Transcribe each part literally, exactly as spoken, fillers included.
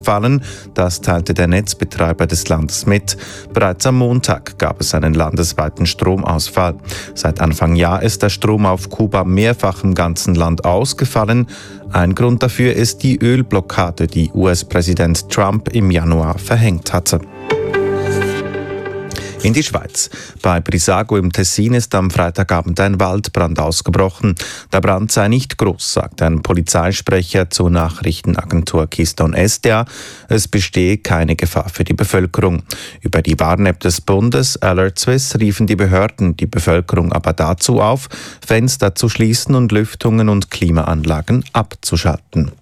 fallen. Das teilte der Netzbetreiber des Landes mit. Bereits am Montag gab es einen landesweiten Stromausfall. Seit Anfang Jahr ist der Strom auf Kuba mehrfach im ganzen Land ausgefallen. Ein Grund dafür ist die Ölblockade, die U S-Präsident Trump im Januar verhängt hatte. In die Schweiz. Bei Brissago im Tessin ist am Freitagabend ein Waldbrand ausgebrochen. Der Brand sei nicht groß, sagt ein Polizeisprecher zur Nachrichtenagentur Keystone S D A. Es bestehe keine Gefahr für die Bevölkerung. Über die Warn-App des Bundes Alert Swiss riefen die Behörden die Bevölkerung aber dazu auf, Fenster zu schließen und Lüftungen und Klimaanlagen abzuschalten.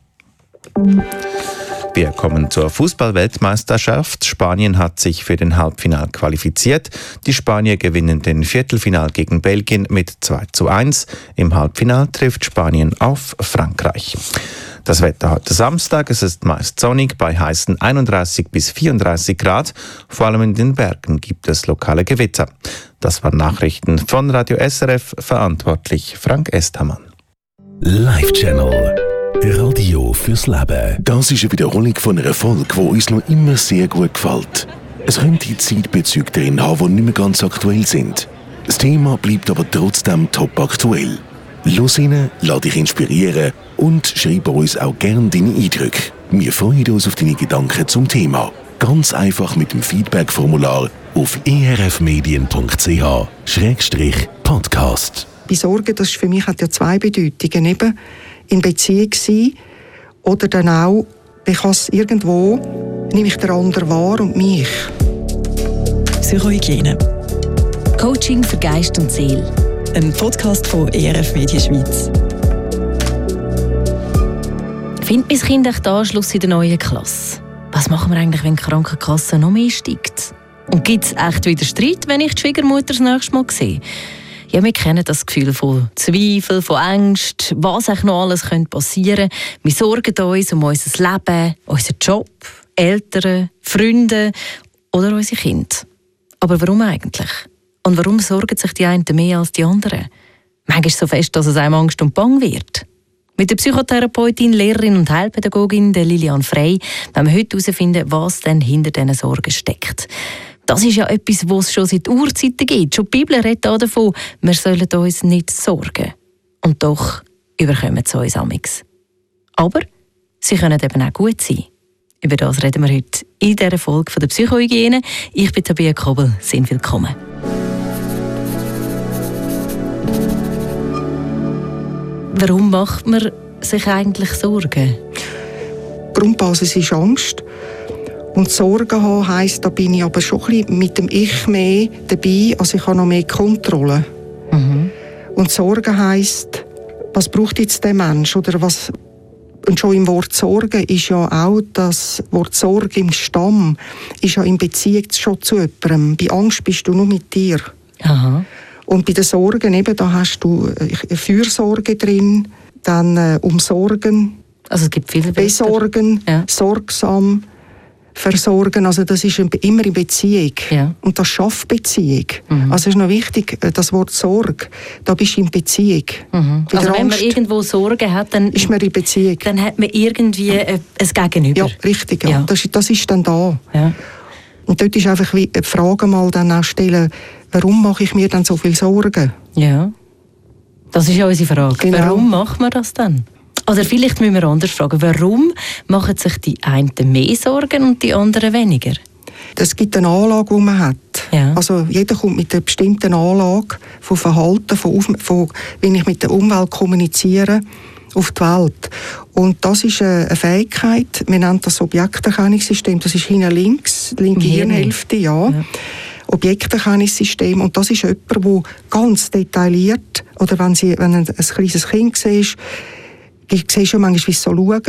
Wir kommen zur Fußball-Weltmeisterschaft. Spanien hat sich für den Halbfinal qualifiziert. Die Spanier gewinnen den Viertelfinal gegen Belgien mit zwei zu eins. Im Halbfinal trifft Spanien auf Frankreich. Das Wetter heute Samstag, es ist meist sonnig bei heißen einunddreißig bis vierunddreißig Grad. Vor allem in den Bergen gibt es lokale Gewitter. Das waren Nachrichten von Radio S R F, verantwortlich Frank Estermann. Live Channel. Radio fürs Leben. Das ist eine Wiederholung von einer Folge, die uns noch immer sehr gut gefällt. Es könnte Zeitbezüge drin haben, die nicht mehr ganz aktuell sind. Das Thema bleibt aber trotzdem top aktuell. Los rein, lass dich inspirieren und schreib uns auch gerne deine Eindrücke. Wir freuen uns auf deine Gedanken zum Thema. Ganz einfach mit dem Feedback-Formular auf e r f medien punkt c h schrägstrich podcast. Bei Sorgen, das für mich hat ja zwei Bedeutungen. Eben in Beziehung sein oder dann auch, ich kann es irgendwo, nehme ich den anderen wahr und mich. Psychohygiene. Coaching für Geist und Seele. Ein Podcast von E R F Media Schweiz. Findet mein Kind echt Anschluss in der neuen Klasse? Was machen wir eigentlich, wenn die Krankenkasse noch mehr steigt? Und gibt es echt wieder Streit, wenn ich die Schwiegermutter das nächste Mal sehe? Ja, wir kennen das Gefühl von Zweifel, von Angst, was eigentlich noch alles passieren könnte. Wir sorgen uns um unser Leben, unseren Job, Eltern, Freunde oder unsere Kinder. Aber warum eigentlich? Und warum sorgen sich die einen mehr als die anderen? Manchmal so fest, dass es einem Angst und Bang wird. Mit der Psychotherapeutin, Lehrerin und Heilpädagogin der Lilian Frey wollen wir heute herausfinden, was denn hinter diesen Sorgen steckt. Das ist ja etwas, was es schon seit Urzeiten gibt. Schon die Bibel redet auch davon, wir sollen uns nicht sorgen. Und doch überkommen sie uns amigs. Aber sie können eben auch gut sein. Über das reden wir heute in dieser Folge von der Psychohygiene. Ich bin Tabea Kobel. Sind willkommen. Warum macht man sich eigentlich Sorgen? Die Grundbasis ist Angst. Und Sorgen haben heisst, da bin ich aber schon ein bisschen mit dem Ich mehr dabei, also ich habe noch mehr Kontrolle. Mhm. Und Sorgen heisst, was braucht jetzt der Mensch? Oder was, und schon im Wort Sorge ist ja auch das Wort Sorge im Stamm, ist ja in Beziehung schon zu jemandem. Bei Angst bist du nur mit dir. Aha. Und bei den Sorgen eben, da hast du Fürsorge drin, dann äh, Umsorgen, also es gibt viele Besorgen, ja. Sorgsam, Versorgen, also das ist immer in Beziehung. Ja. Und das schafft Beziehung. Mhm. Also es ist noch wichtig, das Wort Sorge, da bist du in Beziehung. Mhm. Also wenn Angst, man irgendwo Sorgen hat, dann ist man in Beziehung. Dann hat man irgendwie ein Gegenüber. Ja, richtig. Ja. Ja. Das, das ist dann da. Ja. Und dort ist einfach die Frage mal dann auch stellen, warum mache ich mir dann so viel Sorgen? Ja, das ist ja unsere Frage. Genau. Warum macht man das dann? Oder vielleicht müssen wir anders fragen, warum machen sich die einen mehr Sorgen und die anderen weniger? Es gibt eine Anlage, die man hat. Ja. Also jeder kommt mit einer bestimmten Anlage von Verhalten, von, von wie ich mit der Umwelt kommuniziere, auf die Welt. Und das ist eine Fähigkeit, wir nennen das Objekterkennungssystem, das ist hinten links, linke Hirnhälfte, ja. ja. Objekterkennungssystem. Und das ist jemand, der ganz detailliert, oder wenn, sie, wenn ein, ein kleines Kind siehst, ich sehe schon manchmal, wie sie so schauen.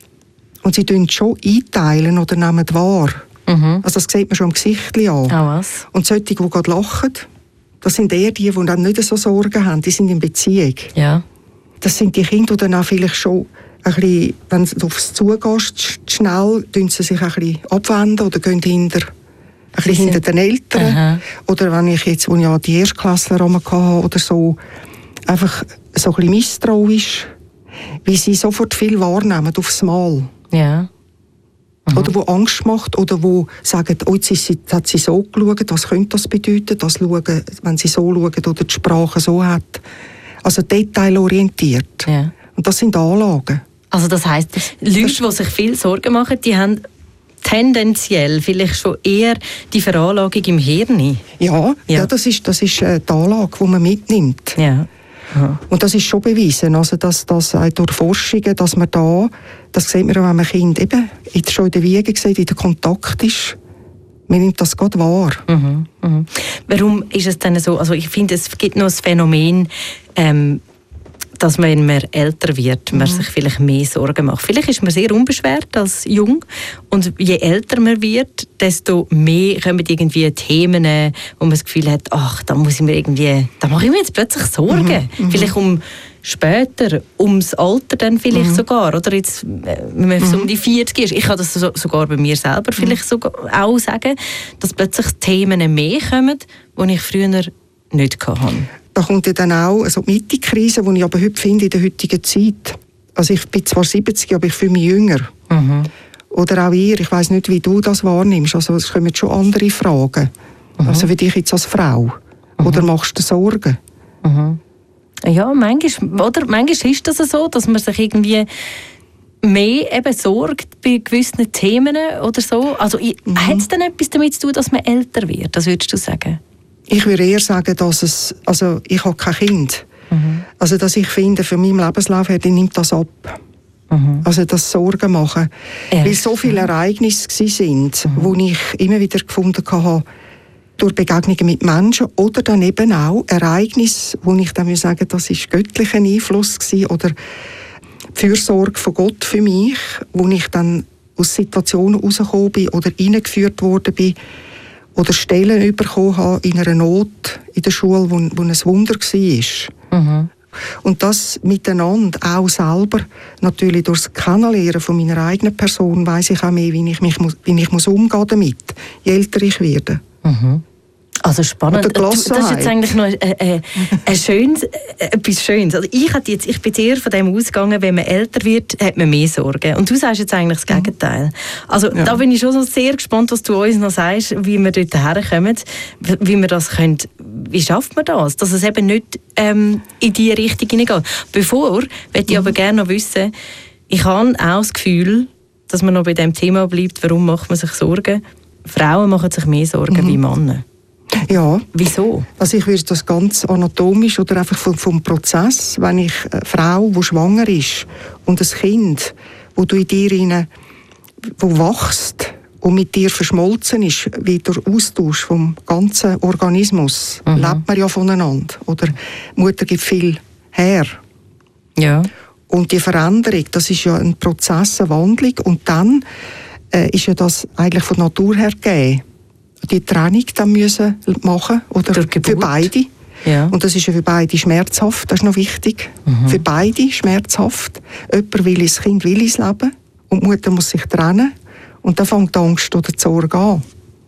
Und sie tun schon einteilen oder nehmen wahr. Mhm. Also das sieht man schon im Gesicht an. Oh, was? Und solche, die gerade lachen, das sind eher die, die dann nicht so Sorgen haben. Die sind in Beziehung. Ja. Das sind die Kinder, die dann auch vielleicht schon ein bisschen, wenn du aufs zugehst, schnell, tun sie sich ein bisschen abwenden oder gehen hinter, ein bisschen hinter den Eltern. Aha. Oder wenn ich jetzt, wo ich ja die Erstklässler hatte oder so, einfach so ein bisschen misstrauisch, wie sie sofort viel wahrnehmen aufs Mal. Ja. Mhm. Oder wo Angst macht, oder wo sagen, oh, jetzt, ist sie, jetzt hat sie so geschaut, was könnte das bedeuten, das schauen, wenn sie so schaut oder die Sprache so hat. Also detailorientiert. Ja. Und das sind Anlagen. Also das heisst, Leute, das die sich viel Sorgen machen, die haben tendenziell vielleicht schon eher die Veranlagung im Hirn. Ja, ja. ja das ist, das ist die Anlage, die man mitnimmt. Ja. Aha. Und das ist schon bewiesen, also dass, dass auch durch Forschungen, dass man da, das sieht man auch, wenn man Kind eben schon in der Wiege sieht, in der Kontakt ist, man nimmt das gerade wahr. Mhm, mhm. Warum ist es denn so, also ich finde, es gibt noch das Phänomen, ähm, dass man, wenn man älter wird, man mhm. sich vielleicht mehr Sorgen macht. Vielleicht ist man sehr unbeschwert als jung und je älter man wird, desto mehr kommen irgendwie Themen, wo man das Gefühl hat, ach, da muss ich mir irgendwie, da mache ich mir jetzt plötzlich Sorgen. Mhm. Vielleicht um später, ums Alter dann vielleicht mhm. sogar, oder jetzt, wenn man so um die vierzig ist, ich kann das so, sogar bei mir selber vielleicht sogar auch sagen, dass plötzlich Themen mehr kommen, die ich früher nicht hatte. Da kommt ja dann auch also die Mitte-Krise, die ich aber heute finde in der heutigen Zeit. Also ich bin zwar siebzig, aber ich fühle mich jünger. Mhm. Oder auch ihr, ich weiss nicht, wie du das wahrnimmst. Also es kommen schon andere Fragen. Mhm. Also für dich jetzt als Frau. Mhm. Oder machst du Sorgen? Mhm. Ja, manchmal, oder manchmal ist das so, dass man sich irgendwie mehr eben sorgt bei gewissen Themen oder so. Also mhm. hat es denn etwas damit zu tun, dass man älter wird? Das würdest du sagen? Ich würde eher sagen, dass es, also ich habe kein Kind. Mhm. Also dass ich finde, für meinen Lebenslauf her, die nimmt das ab. Mhm. Also das Sorgen machen. Erst. Weil so viele Ereignisse sind, mhm. wo ich immer wieder gefunden habe, durch Begegnungen mit Menschen oder dann eben auch Ereignisse, wo ich dann sagen würde, das war göttlicher Einfluss gewesen, oder die Fürsorge von Gott für mich, wo ich dann aus Situationen rausgekommen bin oder reingeführt worden bin, oder Stellen bekommen habe in einer Not in der Schule, wo, wo ein Wunder war. Mhm. Und das miteinander auch selber, natürlich durch das Kennenlernen von meiner eigenen Person, weiss ich auch mehr, wie ich, mich, wie ich muss umgehen damit, je älter ich werde. Mhm. Also spannend. Du, das ist jetzt eigentlich noch ein, ein, ein schönes, etwas Schönes. Also ich, jetzt, ich bin eher von dem ausgegangen, wenn man älter wird, hat man mehr Sorgen. Und du sagst jetzt eigentlich das Gegenteil. Also ja. Da bin ich schon so sehr gespannt, was du uns noch sagst, wie wir dort herkommen, wie wir das können. Wie schafft man das? Dass es eben nicht ähm, in diese Richtung hineingeht. Bevor, möchte ich mhm. aber gerne noch wissen, ich habe auch das Gefühl, dass man noch bei dem Thema bleibt, warum macht man sich Sorgen? Frauen machen sich mehr Sorgen mhm. wie Männer. Ja. Wieso? Also ich würde das ganz anatomisch oder einfach vom, vom Prozess, wenn ich eine Frau, die schwanger ist und ein Kind, wo du in dir rein, wo wächst und mit dir verschmolzen ist, wie der Austausch vom ganzen Organismus, mhm. lebt man ja voneinander. Oder die Mutter gibt viel her. Ja. Und die Veränderung, das ist ja ein Prozess, eine Wandlung. Und dann äh, ist ja das eigentlich von Natur her gegeben. Die Trennung dann müssen machen oder für beide. Ja. Und das ist ja für beide schmerzhaft, das ist noch wichtig. Mhm. Für beide schmerzhaft. Jemand will ins Kind, will ins Leben und die Mutter muss sich trennen. Und dann fängt die Angst oder die Sorge an.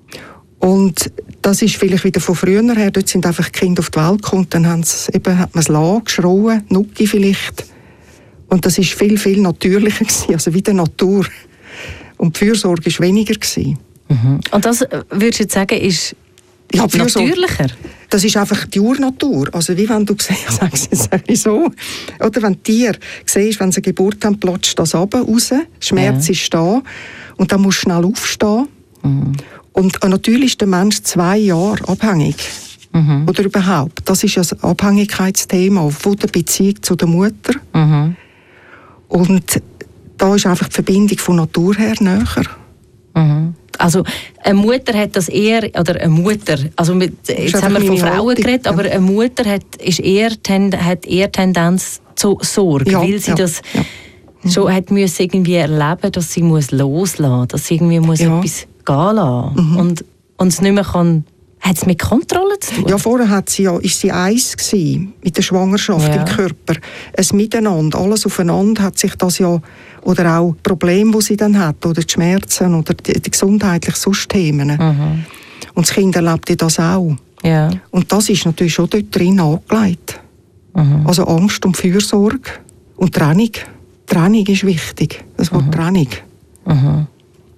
Und das ist vielleicht wieder von früher her, dort sind einfach Kinder auf die Welt gekommen, dann haben sie, eben, hat man es lassen, geschrauen, Nucki vielleicht. Und das ist viel, viel natürlicher gewesen, also wie die Natur. Und die Fürsorge war weniger gewesen. Mhm. Und das, würdest du jetzt sagen, ist ja, natürlicher? Das ist einfach die Urnatur. Also wie wenn du siehst, sag ich so, oder wenn Tiere siehst, wenn sie eine Geburt haben, platscht das runter, raus, Schmerz ja. ist da und dann musst du schnell aufstehen. Mhm. Und natürlich ist der Mensch zwei Jahre abhängig. Mhm. Oder überhaupt. Das ist ja das Abhängigkeitsthema von der Beziehung zu der Mutter. Mhm. Und da ist einfach die Verbindung von Natur her näher. Mhm. Also eine Mutter hat das eher, oder eine Mutter, also mit, jetzt haben wir von Frauen Haltung, geredet, aber eine Mutter hat, ist eher, hat eher Tendenz zu Sorge, ja, weil sie ja, das ja. schon hat müssen irgendwie erleben, dass sie muss loslassen, dass sie irgendwie muss ja. etwas gehen lassen mhm. und, und es nicht mehr kann. Hat es mit Kontrolle zu tun? Ja, vorher hat sie ja, ist sie eins gewesen, mit der Schwangerschaft ja. im Körper. Ein Miteinander, alles aufeinander hat sich das ja, oder auch Probleme, die sie dann hat, oder die Schmerzen, oder die, die gesundheitlichen sonst Themen. Mhm. Und das Kind erlebt das auch. Ja. Und das ist natürlich schon dort drin angelegt. Mhm. Also Angst und Fürsorge und Trennung. Trennung ist wichtig, das Wort mhm. Trennung. Mhm.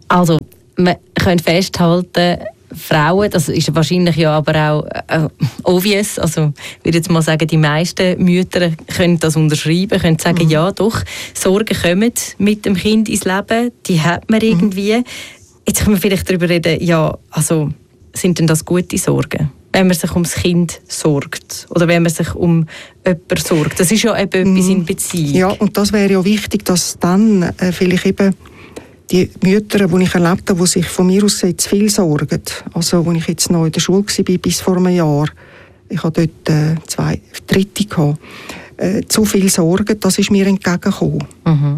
Also, man kann festhalten, Frauen, das ist wahrscheinlich ja aber auch äh, obvious, also ich würde jetzt mal sagen, die meisten Mütter können das unterschreiben, können sagen, mhm. ja doch, Sorgen kommen mit dem Kind ins Leben, die hat man irgendwie. Mhm. Jetzt können wir vielleicht darüber reden, ja, also sind denn das gute Sorgen? Wenn man sich ums Kind sorgt oder wenn man sich um jemanden sorgt. Das ist ja eben etwas in Beziehung. Ja, und das wäre ja wichtig, dass dann äh, vielleicht eben die Mütter, die ich erlebt habe, die sich von mir aus zu viel sorgen. Also, als ich jetzt noch in der Schule war, bis vor einem Jahr, ich hatte dort äh, zwei Dritte gehabt, äh, zu viel Sorgen, das ist mir entgegengekommen. Mhm.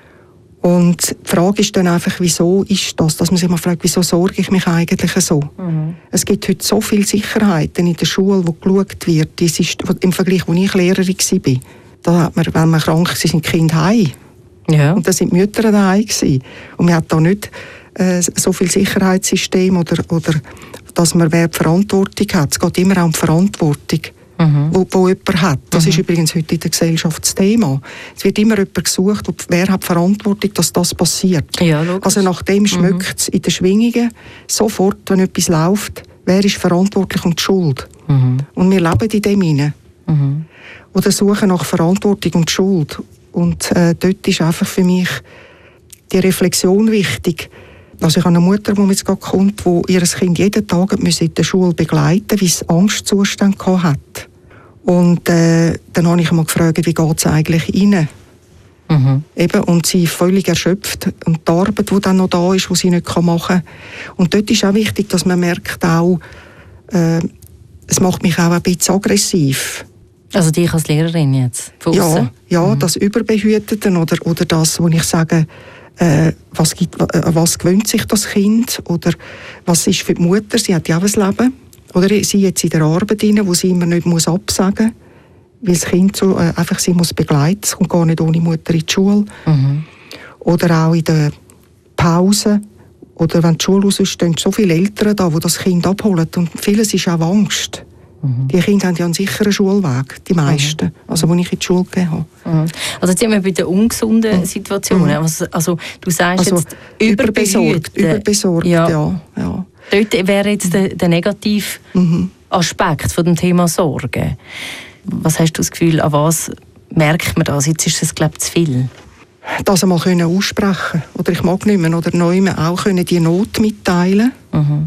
Und die Frage ist dann einfach, wieso ist das? Dass man sich mal fragt, wieso sorge ich mich eigentlich so? Mhm. Es gibt heute so viele Sicherheiten in der Schule, wo geschaut wird. Das ist im Vergleich, als ich Lehrerin war. Da hat man, wenn man krank war, sind die Kinder heim. Ja. Und da sind die Mütter daheim gewesen. Und man hat da nicht äh, so viel Sicherheitssystem oder, oder dass man wer die Verantwortung hat. Es geht immer auch um die Verantwortung, mhm. wo, wo jemand hat. Das mhm. ist übrigens heute in der Gesellschaft das Thema. Es wird immer jemand gesucht, wer hat die Verantwortung, dass das passiert. Ja, also nach dem schmeckt es mhm. in den Schwingungen sofort, wenn etwas läuft, wer ist verantwortlich und die Schuld. Mhm. Und wir leben in dem hinein. Mhm. Oder suchen nach Verantwortung und Schuld. Und äh, dort ist einfach für mich die Reflexion wichtig. Also ich habe eine Mutter, die jetzt gerade kommt, die ihr Kind jeden Tag in der Schule begleiten musste, weil es Angstzustände hatte. Und äh, dann habe ich mal gefragt, wie geht es eigentlich rein? Mhm. Eben, und sie ist völlig erschöpft. Und die Arbeit, die dann noch da ist, die sie nicht machen kann. Und dort ist auch wichtig, dass man merkt auch, äh, es macht mich auch ein bisschen aggressiv. Also dich als Lehrerin jetzt? Von ja, ja mhm. das Überbehüteten oder, oder das, wo ich sage, äh, was, gibt, äh, was gewöhnt sich das Kind oder was ist für die Mutter, sie hat ja auch ein Leben. Oder sie jetzt in der Arbeit rein, wo sie immer nicht muss absagen muss, weil das Kind so, äh, einfach sie muss begleiten, es kommt gar nicht ohne Mutter in die Schule. Mhm. Oder auch in der Pause oder wenn die Schule raus ist, stehen so viele Eltern da, die das Kind abholen und vieles ist auch Angst. Mhm. Die Kinder haben ja einen sicheren Schulweg, die meisten, mhm. also wo ich in die Schule gegeben habe. Mhm. Also jetzt sind wir bei den ungesunden Situationen. Mhm. Also, also du sagst also, jetzt überbesorgt. Überbesorgt, ja. ja, ja. Dort wäre jetzt der, der negative mhm. Aspekt von dem Thema Sorge. Was hast du das Gefühl, an was merkt man das? Jetzt ist es, glaube ich, zu viel. Das einmal können aussprechen oder ich mag nicht mehr oder neu auch können die Not mitteilen. Mhm.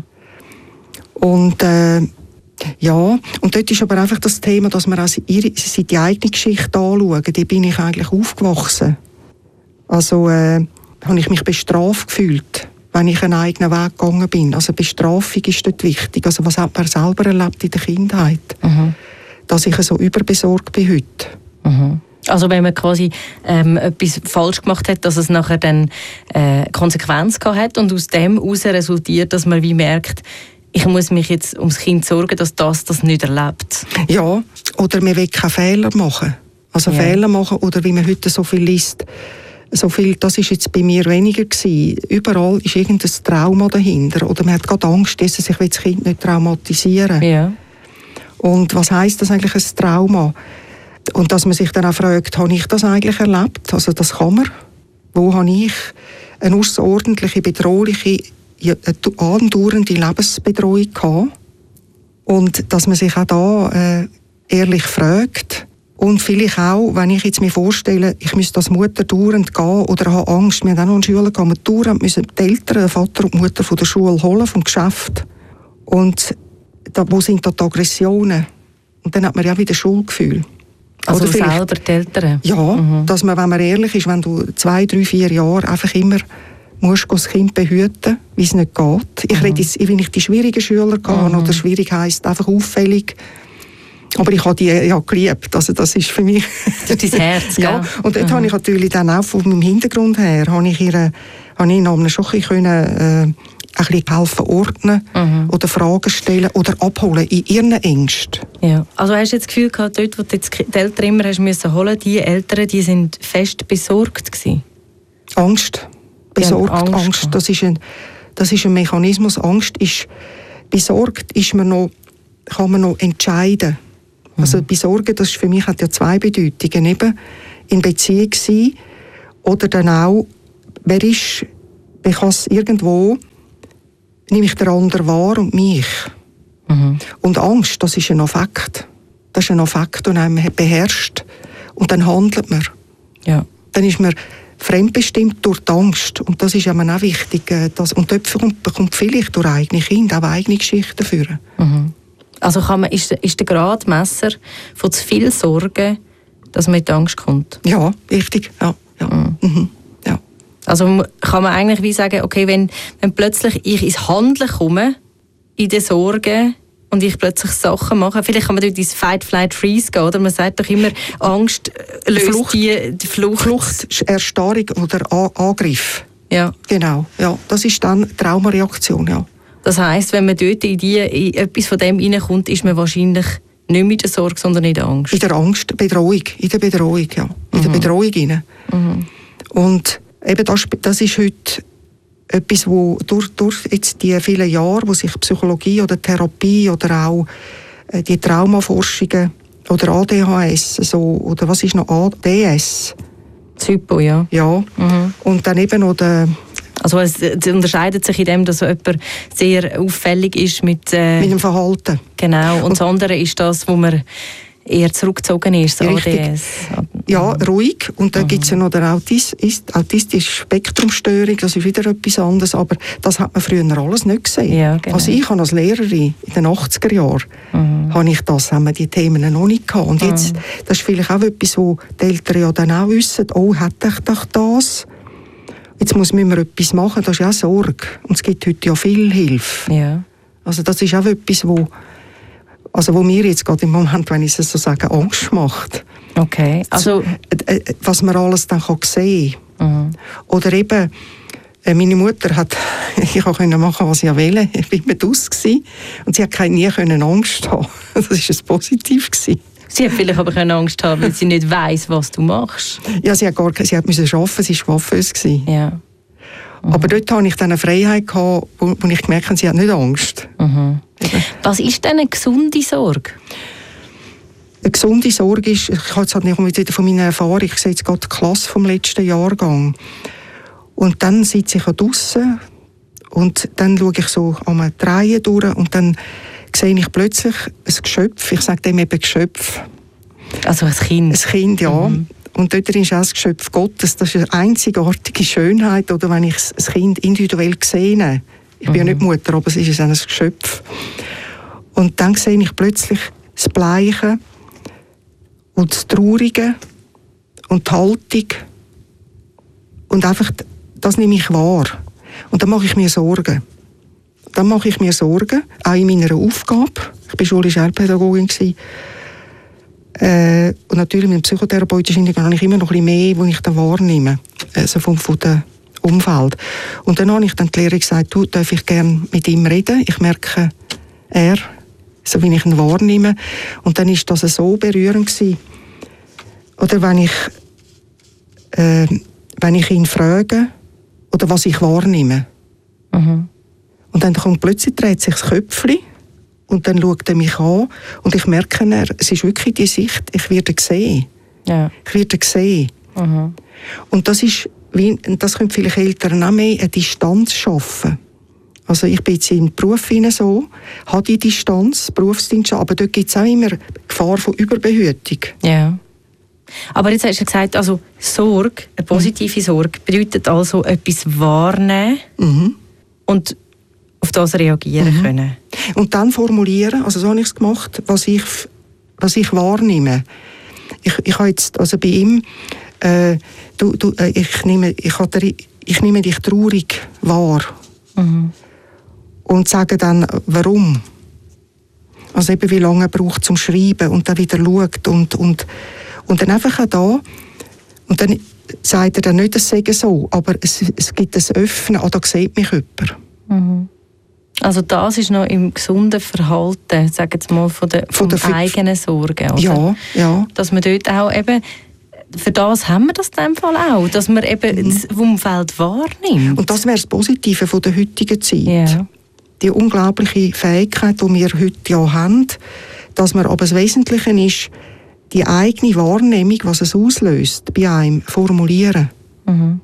Und äh, ja, und dort ist aber einfach das Thema, dass man also ihre, die eigene Geschichte anschauen. Die bin ich eigentlich aufgewachsen. Also äh, habe ich mich bestraft gefühlt, wenn ich einen eigenen Weg gegangen bin. Also Bestrafung ist dort wichtig. Also was hat man selber erlebt in der Kindheit? Mhm. Dass ich so überbesorgt bin heute. Mhm. Also wenn man quasi ähm, etwas falsch gemacht hat, dass es nachher dann äh, Konsequenz gehabt hat und aus dem heraus resultiert, dass man wie merkt, ich muss mich jetzt ums Kind sorgen, dass das das nicht erlebt. Ja, oder man will keine Fehler machen. Also ja. Fehler machen, oder wie man heute so viel liest, so viel, das ist jetzt bei mir weniger gewesen. Überall ist irgendein Trauma dahinter. Oder man hat gerade Angst, dass ich das Kind nicht traumatisieren. Ja. Und was heisst das eigentlich, ein Trauma? Und dass man sich dann auch fragt, habe ich das eigentlich erlebt? Also das kann man. Wo habe ich eine außerordentliche, bedrohliche, andauernde Lebensbedrohung gehabt? Und dass man sich auch da äh, ehrlich fragt. Und vielleicht auch, wenn ich jetzt mir vorstelle, ich müsste als Mutter dauernd gehen oder habe Angst, wir haben auch noch in die Schule gegangen, wir dauernd müssen die Eltern, den Vater und die Mutter von der Schule holen, vom Geschäft. Und da, wo sind da die Aggressionen? Und dann hat man ja wieder Schuldgefühl. Also selber die Eltern? Ja, mhm. dass man, wenn man ehrlich ist, wenn du zwei, drei, vier Jahre einfach immer musst das Kind behüten, wie es nicht geht. Ich mhm. rede jetzt, wenn ich die schwierigen Schüler hatte, mhm. oder schwierig heisst einfach auffällig, aber ich habe die ja geliebt, also das ist für mich... Das ist dein Herz, ja. Und dort mhm. habe ich natürlich dann auch von meinem Hintergrund her, habe ich ihr, habe ich ihnen schon ein bisschen, äh, ein bisschen helfen ordnen mhm. oder Fragen stellen oder abholen in ihren Ängsten. Ja. Also hast du jetzt das Gefühl gehabt, dort, wo du jetzt die Eltern immer hast müssen holen, die Eltern, die sind fest besorgt gewesen? Angst. Besorgt, Angst. Angst. Das ist ein, das ist ein Mechanismus. Angst ist, besorgt ist man noch, kann man noch entscheiden. Mhm. Also besorgen, das ist für mich hat ja zwei Bedeutungen. Eben in Beziehung sein oder dann auch, wer ist ich has irgendwo, nehme ich den anderen wahr und mich. Mhm. Und Angst, das ist ein Affekt. Das ist ein Affekt, den einem beherrscht. Und dann handelt man. Ja. Dann ist man fremdbestimmt durch die Angst. Und das ist eben auch wichtig. Dass, und dort bekommt, bekommt vielleicht durch eigene Kinder auch eigene Geschichten führen. Mhm. Also kann man, ist, ist der Gradmesser von zu viel Sorgen, dass man in die Angst kommt? Ja, richtig. Ja. Ja. Mhm. Mhm. Ja. Also kann man eigentlich wie sagen, okay, wenn, wenn plötzlich ich ins Handeln komme, in den Sorgen, und ich plötzlich Sachen mache, vielleicht kann man dort ins Fight, Flight, Freeze gehen, oder? Man sagt doch immer, Angst löst Flucht, die, die Flucht. Flucht, Erstarrung oder A- Angriff. Ja. Genau, ja. Das ist dann Traumareaktion, ja. Das heisst, wenn man dort in, die, in etwas von dem reinkommt, ist man wahrscheinlich nicht mehr in der Sorge, sondern in der Angst. In der Angst, Bedrohung, in der Bedrohung, ja. In mhm. der Bedrohung rein. Mhm. Und eben das, das ist heute etwas, wo durch, durch jetzt die vielen Jahre, wo sich Psychologie oder Therapie oder auch äh, die Traumaforschungen oder A D H S, so, oder was ist noch A D S? Zypo, ja. Ja. Mhm. Und dann eben noch der... Also es unterscheidet sich in dem, dass jemand sehr auffällig ist mit... Äh, mit dem Verhalten. Genau. Und, und das andere ist das, wo man eher zurückgezogen ist, das A D S. Ja, ruhig. Und dann mhm. gibt es ja noch eine Autis- autistische Spektrumstörung, das ist wieder etwas anderes, aber das hat man früher alles nicht gesehen. Ja, genau. Also ich habe als Lehrerin in den achtziger Jahren, mhm. habe ich das, haben wir die Themen noch nicht gehabt. Und jetzt, mhm. das ist vielleicht auch etwas, wo die Eltern ja dann auch wissen, oh, hätte ich doch das? Jetzt muss man etwas machen, das ist ja auch Sorge. Und es gibt heute ja viel Hilfe. Ja. Also das ist auch etwas, wo Also wo mir jetzt gerade im Moment, wenn ich es so sage, Angst macht. Okay. Also was man alles dann kann sehen kann. Mhm. Oder eben, meine Mutter hat, ich konnte machen, was ich wollte. Ich war mit aus und sie hat nie Angst haben. Das war ein Positiv. Sie hat vielleicht aber keine Angst haben, weil sie nicht weiss, was du machst. Ja, sie hat gar sie hat müssen arbeiten, sie war waffenlos. Ja. Mhm. Aber dort hatte ich dann eine Freiheit, gehabt, wo, wo ich gemerkt habe, sie hat nicht Angst. Mhm. Was ist denn eine gesunde Sorge? Eine gesunde Sorge ist, ich habe jetzt halt nicht wieder von meiner Erfahrung, ich sehe jetzt gerade die Klasse vom letzten Jahrgang. Und dann sitze ich draussen und dann schaue ich so an die Reihe durch und dann sehe ich plötzlich ein Geschöpf, ich sage dem eben Geschöpf. Also ein Kind? Ein Kind, ja. Mhm. Und dort ist auch das Geschöpf Gottes. Das ist eine einzigartige Schönheit, oder wenn ich das Kind individuell sehe. Ich bin mhm. ja nicht Mutter, aber es ist ein Geschöpf. Und dann sehe ich plötzlich das Bleiche und das Traurige und die Haltung. Und einfach, das nehme ich wahr. Und dann mache ich mir Sorgen. Dann mache ich mir Sorgen, auch in meiner Aufgabe. Ich war schulische Lehrpädagogin. Äh, und natürlich mit dem psychotherapeutischen Hintergrund habe ich immer noch ein bisschen mehr, was ich dann wahrnehme, also vom, vom Umfeld. Und dann habe ich dann die Lehrerin gesagt, du, darf ich gerne mit ihm reden? Ich merke, er, so wie ich ihn wahrnehme. Und dann war das so berührend gewesen. Oder wenn ich, äh, wenn ich ihn frage, oder was ich wahrnehme. Mhm. Und dann kommt plötzlich, dreht sich das Köpfchen und dann schaut er mich an und ich merke, er, es ist wirklich die Sicht, ich werde gesehen. Ja. Ich werde gesehen. Mhm. Und das ist, wie, das können vielleicht Eltern auch mehr, eine Distanz schaffen. Also ich bin jetzt in den Beruf hinein so, habe die Distanz, Berufsdienst, aber dort gibt es auch immer Gefahr von Überbehütung. Ja. Aber jetzt hast du gesagt, also Sorge, eine positive mhm. Sorge, bedeutet also etwas wahrnehmen mhm. und auf das reagieren mhm. können. Und dann formulieren, also so habe ich es gemacht, was ich, was ich wahrnehme. Ich, ich habe jetzt, also bei ihm, äh, du, du, äh, ich, nehme, ich, hatte, ich nehme dich traurig wahr. Mhm. Und sage dann, warum. Also eben, wie lange er braucht zum Schreiben und dann wieder schaut und, und, und dann einfach auch da. Und dann sagt er dann nicht, es sei so, aber es, es gibt ein Öffnen, ah, da sieht mich jemand. Mhm. Also das ist noch im gesunden Verhalten, sagen jetzt mal, von der, von der eigenen Sorge, oder? Ja, ja. Dass man dort auch eben, für das haben wir das in dem Fall auch, dass man eben mhm. das Umfeld wahrnimmt. Und das wäre das Positive von der heutigen Zeit. Ja. Die unglaubliche Fähigkeit, die wir heute ja haben, dass man aber das Wesentliche ist, die eigene Wahrnehmung, was es auslöst, bei einem formulieren. Mhm.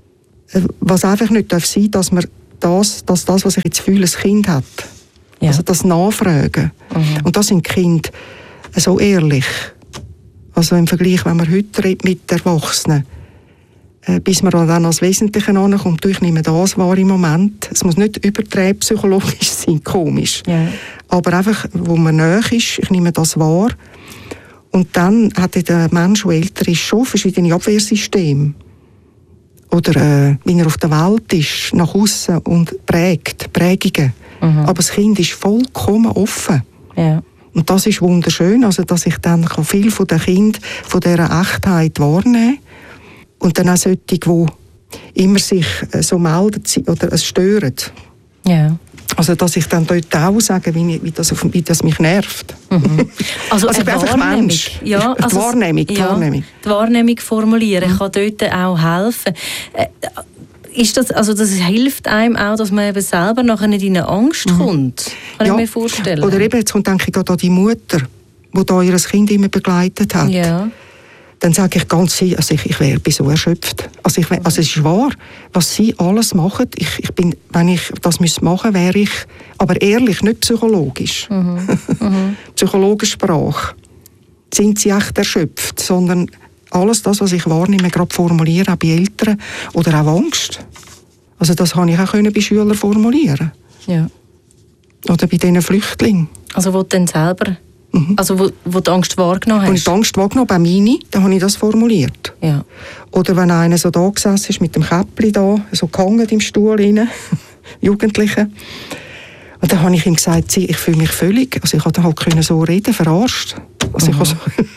was einfach nicht darf sein, dass man das, dass das, was ich jetzt fühle, ein Kind hat. Ja. Also das Nachfragen. Mhm. Und das sind Kinder so ehrlich. Also im Vergleich, wenn man heute redet mit Erwachsenen, äh, bis man dann als Wesentliche ankommt, ich nehme das wahr im Moment. Es muss nicht übertrieben psychologisch sein, komisch. Ja. Aber einfach, wo man näher ist, ich nehme das wahr. Und dann hat der Mensch, der älter ist, schon verschiedene Abwehrsysteme. Oder äh, wie er auf der Welt ist, nach außen und prägt, Prägungen. Mhm. Aber das Kind ist vollkommen offen. Ja. Und das ist wunderschön, also dass ich dann viel von den Kindern, von dieser Echtheit wahrnehmen kann. Und dann auch solche, die immer sich so melden oder es stören. Ja. Also dass ich dann dort auch sage, wie, wie, das, wie das mich nervt. Mhm. Also, also ich bin einfach Mensch. Ja, also die Wahrnehmung. Die, ja, Wahrnehmung. die Wahrnehmung formulieren mhm. kann dort auch helfen. Äh, Ist das, also das hilft einem auch, dass man eben selber nachher nicht in eine Angst mhm. kommt? Kann ja. ich mir vorstellen. Oder eben, jetzt denke ich gerade an die Mutter, die da ihr Kind immer begleitet hat. Ja. Dann sage ich ganz sicher, also ich, ich wäre so erschöpft. Also, ich, also es ist wahr, was sie alles machen. Ich, ich bin, wenn ich das machen müsste, wäre ich, aber ehrlich, nicht psychologisch. Mhm. Mhm. Psychologische Sprache. Sind sie echt erschöpft, sondern alles das, was ich wahrnehme, gerade formulieren, auch bei Eltern oder auch Angst. Also das konnte ich auch bei Schülern formulieren. Ja. Oder bei diesen Flüchtlingen. Also wo du dann selber, mhm. also wo, wo du Angst wahrgenommen hast? Als ich die Angst wahrgenommen habe, bei Mini, dann habe ich das formuliert. Ja. Oder wenn einer so da gesessen ist, mit dem Käppli da, so gehangen im Stuhl rein, Jugendliche. Und dann habe ich ihm gesagt, ich fühle mich völlig, also ich konnte halt so reden, verarscht. Also mhm. ich so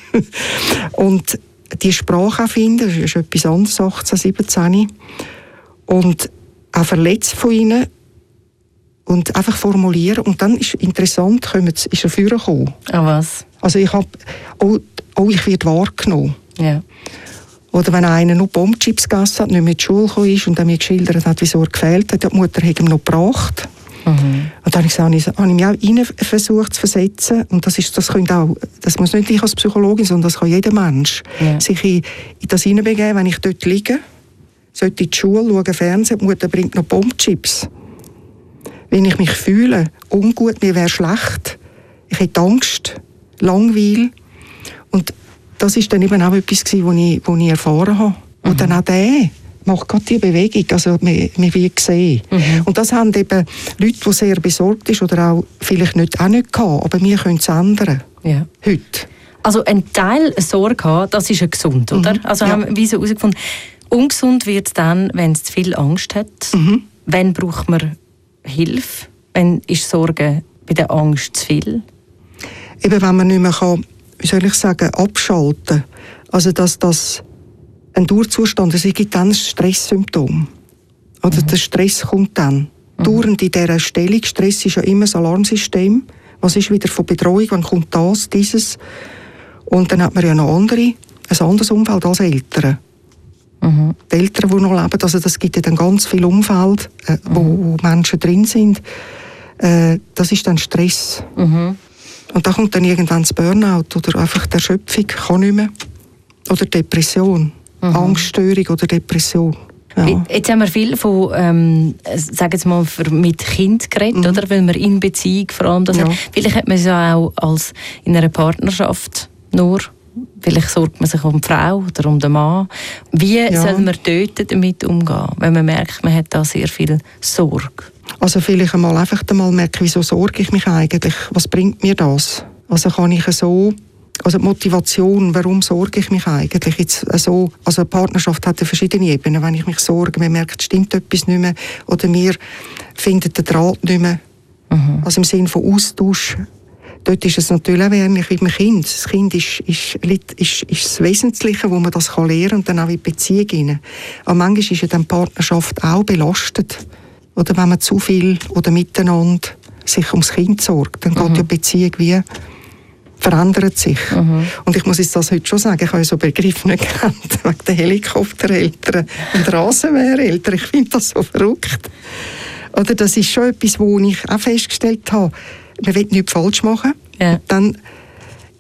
und die Sprache auch finden, das ist etwas anderes, achtzehn, siebzehn. Und auch verletzt von ihnen. Und einfach formulieren. Und dann ist interessant, ist er vorgekommen. Ah, was? Also ich habe, oh, oh, ich werde wahrgenommen. Ja. Oder wenn einer nur Bombchips gegessen hat, nicht mehr in die Schule gekommen ist und dann mir geschildert hat, wieso er gefehlt hat, die Mutter hat ihm noch gebracht. Mhm. Und dann habe ich, gesagt, habe ich mich auch rein versucht zu versetzen. Und das, ist, das, auch, das muss nicht ich als Psychologin, sondern das kann jeder Mensch. Ja. Sich in, in das hineinbegeben, wenn ich dort liege, sollte in die Schule schauen, Fernsehen, die Mutter bringt noch Bombchips. Wenn ich mich fühle, ungut, mir wäre schlecht, ich hätte Angst, Langweil. Und das war dann eben auch etwas, was ich, was ich erfahren habe. Mhm. Und dann auch der macht gerade die Bewegung, also wir, wir wie gesehen. Mhm. Und das haben eben Leute, die sehr besorgt sind oder auch vielleicht nicht, auch nicht gehabt, aber wir können es ändern. Ja. Heute. Also ein Teil Sorge haben, das ist ja gesund, oder? Mhm. Also ja. haben wir so herausgefunden, ungesund wird es dann, wenn es zu viel Angst hat. Mhm. Wenn braucht man Hilfe? Wenn ist Sorge bei der Angst zu viel? Eben wenn man nicht mehr kann, wie soll ich sagen, abschalten. Also dass das ein Dauerzustand, es gibt dann ein Stresssymptom. Oder mhm. der Stress kommt dann. Mhm. Dauernd in dieser Stellung, Stress ist ja immer ein Alarmsystem. Was ist wieder von Bedrohung, wann kommt das, dieses? Und dann hat man ja noch andere, ein anderes Umfeld als Eltern. Mhm. Die Eltern, die noch leben, also das gibt ja dann ganz viel Umfeld, äh, mhm. wo, wo Menschen drin sind. Äh, das ist dann Stress. Mhm. Und da kommt dann irgendwann das Burnout oder einfach die Erschöpfung, kann nicht mehr. Oder Depression. Mhm. Angststörung oder Depression. Ja. Jetzt haben wir viel von, ähm, sagen wir mal, mit Kind geredet, mhm. oder? Weil man in Beziehung vor allem das ja. hat. Vielleicht hat man es ja auch als in einer Partnerschaft nur. Vielleicht sorgt man sich um die Frau oder um den Mann. Wie ja. soll man dort damit umgehen, wenn man merkt, man hat da sehr viel Sorge? Also vielleicht einmal einfach einmal merken, wieso sorge ich mich eigentlich? Was bringt mir das? Also kann ich so... Also die Motivation, warum sorge ich mich eigentlich jetzt so? Also eine Partnerschaft hat ja verschiedene Ebenen. Wenn ich mich sorge, man merkt, stimmt etwas nicht mehr oder mir findet der Draht nicht mehr. Mhm. Also im Sinne von Austausch. Dort ist es natürlich auch ähnlich wie beim Kind. Das Kind ist, ist, ist, ist das Wesentliche, wo man das kann lernen und dann auch in die Beziehung hinein. Aber manchmal ist ja dann die Partnerschaft auch belastet. Oder wenn man zu viel oder miteinander sich ums Kind sorgt, dann mhm. geht ja die Beziehung wie... verändert sich. Mhm. Und ich muss jetzt das heute schon sagen, ich habe so Begriffe nicht gekannt, wegen der Helikoptereltern und Rasenmähereltern. Ich finde das so verrückt. Oder das ist schon etwas, wo ich auch festgestellt habe, man will nichts falsch machen. Ja. Dann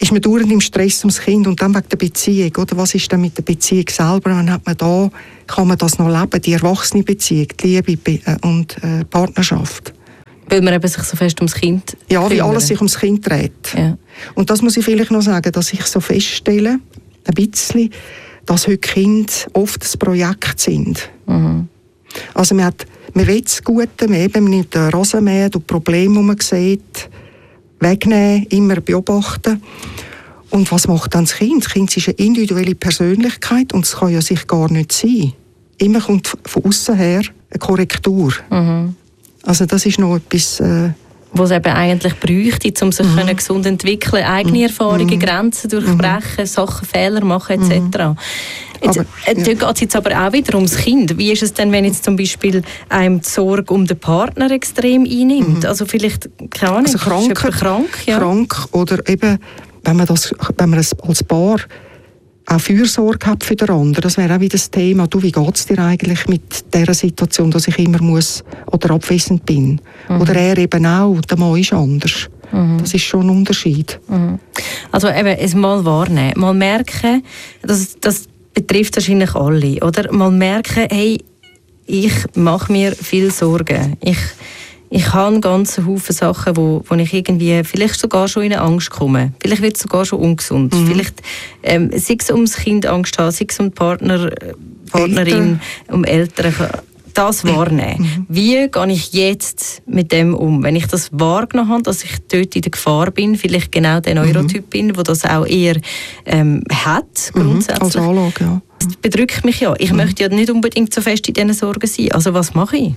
ist man dauernd im Stress ums Kind und dann wegen der Beziehung, oder was ist denn mit der Beziehung selber, wann hat man da, kann man das noch leben, die erwachsene Beziehung, die Liebe und äh, Partnerschaft. Weil man eben sich so fest ums Kind Ja, wie kümmern. alles sich ums Kind dreht. Ja. Und das muss ich vielleicht noch sagen, dass ich so feststelle, ein bisschen, dass heute Kinder oft ein Projekt sind. Mhm. Also man, hat, man will das Gute, man eben nicht den Rasenmähen, die Probleme, die man sieht, wegnehmen, immer beobachten. Und was macht dann das Kind? Das Kind ist eine individuelle Persönlichkeit und es kann ja sich gar nicht sein. Immer kommt von außen her eine Korrektur. Mhm. Also das ist noch etwas... Äh, was es eben eigentlich bräuchte, um sich mhm. können gesund entwickeln, eigene mhm. Erfahrungen, Grenzen durchbrechen, mhm. Sachen, Fehler machen et cetera. Jetzt, aber, ja. Da geht es jetzt aber auch wieder ums Kind. Wie ist es denn, wenn jetzt zum Beispiel einem die Sorge um den Partner extrem einnimmt? Mhm. Also vielleicht, keine Ahnung, also krank, ist krank, ja. krank oder eben, wenn man, das, wenn man als Paar auch Fürsorge hat für den anderen, das wäre auch wieder das Thema. Du, wie geht es dir eigentlich mit dieser Situation, dass ich immer muss oder abwesend bin? Mhm. Oder er eben auch, der Mann ist anders. Mhm. Das ist schon ein Unterschied. Mhm. Also eben, es mal wahrnehmen, mal merken, das, das betrifft wahrscheinlich alle, oder? Mal merken, hey, ich mache mir viel Sorgen. Ich Ich habe einen ganzen Haufen Sachen, wo, wo ich irgendwie vielleicht sogar schon in eine Angst komme. Vielleicht wird es sogar schon ungesund. Mhm. Vielleicht ähm, sei es ums Kind Angst haben, sei es um die Partner, Partnerin, Eltern. um Eltern. Das wahrnehmen. Mhm. Wie gehe ich jetzt mit dem um? Wenn ich das wahrgenommen habe, dass ich dort in der Gefahr bin, vielleicht genau der Neurotyp mhm. bin, der das auch eher ähm, hat, grundsätzlich. Mhm. Als Anlage, ja. Das bedrückt mich ja. Ich mhm. möchte ja nicht unbedingt so fest in diesen Sorgen sein. Also was mache ich?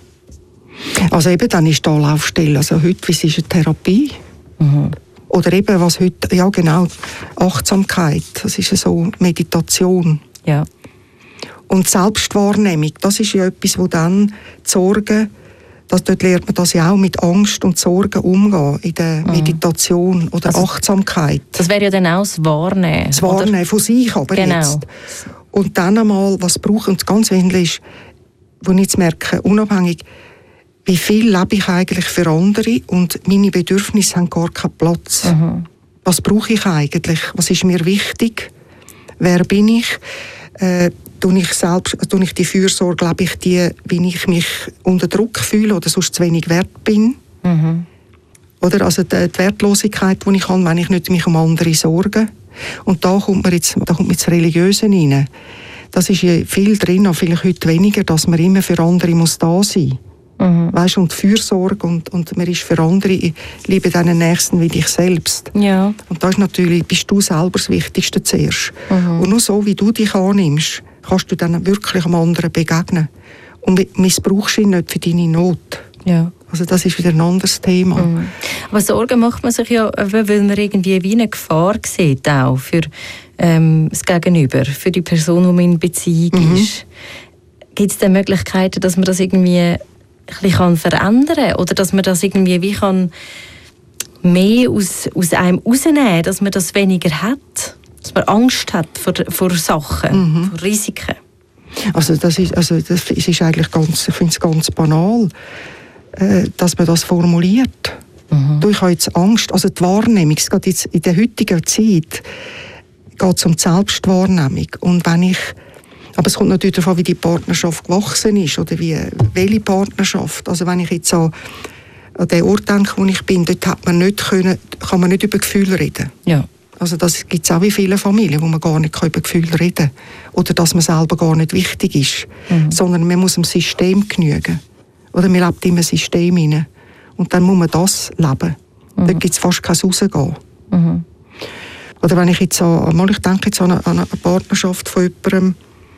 Also eben, dann ist die Anlaufstelle. Also heute, was ist eine Therapie? Mhm. Oder eben, was heute, ja genau, Achtsamkeit, das ist so Meditation. Ja. Und Selbstwahrnehmung, das ist ja etwas, wo dann die Sorgen, das, dort lernt man das ja auch, mit Angst und Sorgen umgehen, in der mhm. Meditation oder also, Achtsamkeit. Das wäre ja dann auch das Wahrnehmen. Das Wahrnehmen oder? Von sich aber genau. jetzt. Und dann einmal, was brauche ich, und ganz wesentlich ist, wo ich jetzt merke, unabhängig, wie viel lebe ich eigentlich für andere und meine Bedürfnisse haben gar keinen Platz. Mhm. Was brauche ich eigentlich? Was ist mir wichtig? Wer bin ich? Äh, tue ich selbst, tue ich die Fürsorge, lebe ich die, wie ich mich unter Druck fühle oder sonst zu wenig wert bin? Mhm. Oder also die, die Wertlosigkeit, die ich habe, wenn ich nicht mich um andere sorge. Und da kommt man jetzt, da kommt man das Religiöse rein. Das ist ja viel drin, vielleicht heute weniger, dass man immer für andere muss da sein muss. Mhm. Weißt, und Fürsorge und, und man ist für andere, ich liebe deinen Nächsten wie dich selbst. Ja. Und da ist natürlich, bist du selber das Wichtigste zuerst. Mhm. Und nur so, wie du dich annimmst, kannst du dann wirklich einem anderen begegnen. Und missbrauchst ihn nicht für deine Not. Ja. Also das ist wieder ein anderes Thema. Mhm. Aber Sorgen macht man sich ja, weil man irgendwie wie eine Gefahr sieht, auch für ähm, das Gegenüber, für die Person, die man in Beziehung mhm. ist. Gibt es denn Möglichkeiten, dass man das irgendwie ein bisschen verändern kann? Oder dass man das irgendwie wie kann mehr aus, aus einem rausnehmen, dass man das weniger hat? Dass man Angst hat vor, vor Sachen, mhm. vor Risiken? Also das ist, also das ist eigentlich ganz, ich finde es ganz banal, äh, dass man das formuliert. Mhm. Du, ich habe jetzt Angst, also die Wahrnehmung, es geht jetzt in der heutigen Zeit geht es um die Selbstwahrnehmung. Und wenn ich Aber es kommt natürlich darauf an, wie die Partnerschaft gewachsen ist oder wie, welche Partnerschaft. Also wenn ich jetzt an, an den Ort denke, wo ich bin, dort hat man nicht können, kann man nicht über Gefühle reden. Ja. Also das gibt es auch in vielen Familien, wo man gar nicht über Gefühle reden kann. Oder dass man selber gar nicht wichtig ist. Mhm. Sondern man muss dem System genügen. Oder man lebt in einem System hinein. Und dann muss man das leben. Mhm. Da gibt es fast kein Rausgehen. Mhm. Oder wenn ich jetzt an, ich denke jetzt an eine, an eine Partnerschaft von jemandem,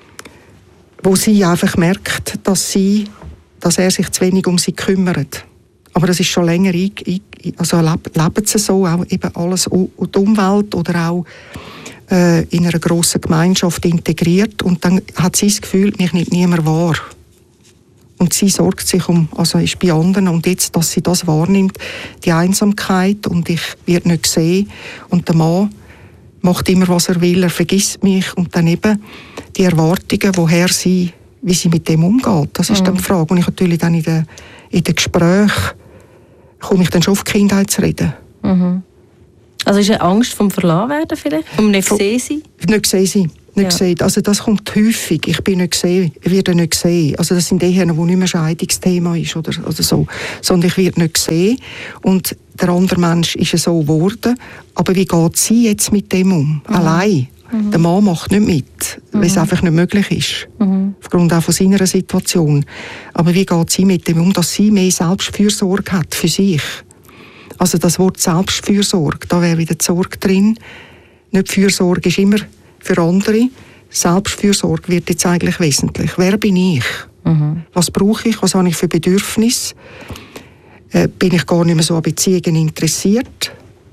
wo sie einfach merkt, dass, sie, dass er sich zu wenig um sie kümmert. Aber das ist schon länger, also leben sie so, auch eben alles und die Umwelt oder auch äh, in einer grossen Gemeinschaft integriert. Und dann hat sie das Gefühl, mich nimmt niemand wahr. Und sie sorgt sich um, also ist bei anderen. Und jetzt, dass sie das wahrnimmt, die Einsamkeit und ich werde nicht gesehen. Und der Mann macht immer, was er will, er vergisst mich. Und dann eben die Erwartungen, woher sie, wie sie mit dem umgeht. Das ist mhm. dann die Frage. Und ich natürlich dann in den, in den Gesprächen komme ich dann schon auf die Kindheit zu reden. Mhm. Also ist eine Angst vom Verlassen vielleicht? Um nicht gesehen sein? Nicht gesehen sein. Nicht Ja. gesehen. Also das kommt häufig. Ich bin nicht gesehen, ich werde nicht gesehen. Also das sind die, wo nicht mehr Scheidungsthema ist oder, oder so. Sondern ich werde nicht gesehen. Und der andere Mensch ist ja so geworden. Aber wie geht sie jetzt mit dem um? Mhm. Allein. Mhm. Der Mann macht nicht mit, mhm. weil es einfach nicht möglich ist. Mhm. Aufgrund auch von seiner Situation. Aber wie geht sie mit dem um, dass sie mehr Selbstfürsorge hat für sich? Also das Wort Selbstfürsorge, da wäre wieder die Sorge drin. Nicht Fürsorge ist immer für andere. Selbstfürsorge wird jetzt eigentlich wesentlich. Wer bin ich? Mhm. Was brauche ich? Was habe ich für Bedürfnisse? Äh, bin ich gar nicht mehr so an Beziehungen interessiert?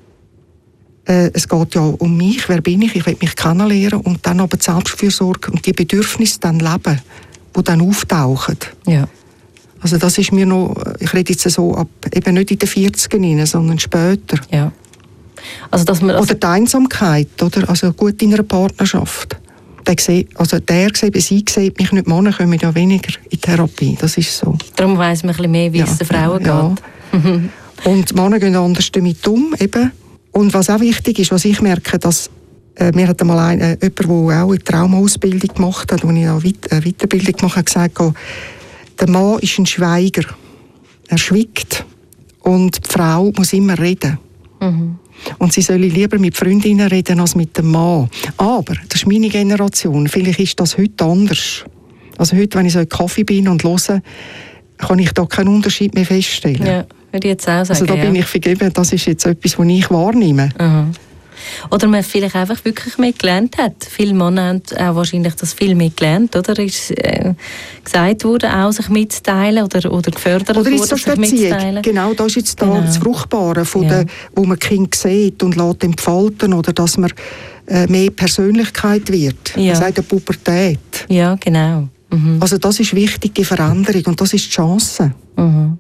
Äh, es geht ja um mich. Wer bin ich? Ich will mich kennenlernen und dann aber die Selbstfürsorge und die Bedürfnisse dann leben, die dann auftauchen. Ja. Also das ist mir noch, ich rede jetzt so ab, eben nicht in den vierzigern, sondern später. Ja. Also, dass man, also oder die Einsamkeit, oder? Also gut in einer Partnerschaft. Der sieht, also der sieht, sie sieht mich nicht, Männer kommen ja weniger in Therapie, das ist so. Darum weiss man ein bisschen mehr, wie ja, es den Frauen ja, geht. Ja. Und Männer gehen anders damit um, eben. Und was auch wichtig ist, was ich merke, dass äh, mir hat einmal ein, äh, jemand, der auch eine Traumausbildung gemacht hat, wo ich auch eine Weiterbildung gemacht habe, gesagt, oh, der Mann ist ein Schweiger. Er schweigt. Und die Frau muss immer reden. Mhm. Und sie soll lieber mit Freundinnen reden als mit dem Mann. Aber, das ist meine Generation, vielleicht ist das heute anders. Also heute, wenn ich so in Kaffee bin und höre, kann ich da keinen Unterschied mehr feststellen. Ja, würde ich jetzt auch sagen. Also da ja. bin ich vergeben, das ist jetzt etwas, was ich wahrnehme. Mhm. Oder man vielleicht einfach wirklich mehr gelernt hat. Viele Männer haben auch wahrscheinlich das viel mehr gelernt, oder? Ist äh, gesagt worden, auch sich mitzuteilen oder, oder gefördert oder worden, ist das sich mitzuteilen. Genau, das ist jetzt da genau. das Fruchtbare, von ja. der, wo man Kind sieht und lässt entfalten, oder dass man äh, mehr Persönlichkeit wird. Ja. Man sagt ja Pubertät. Ja, genau. Mhm. Also das ist wichtig, die Veränderung, und das ist die Chance. Mhm.